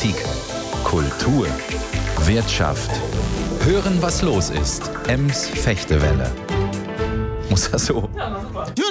Politik, Kultur, Wirtschaft. Hören, was los ist. Ems Fechtewelle. Muss das so? Ja, na super.